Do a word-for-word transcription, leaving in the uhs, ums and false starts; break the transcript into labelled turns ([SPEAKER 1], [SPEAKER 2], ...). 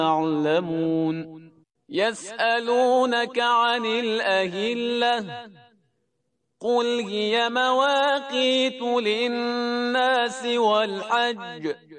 [SPEAKER 1] يعلمون يسألونك عن الأهلة قل هي مواقيت للناس والحج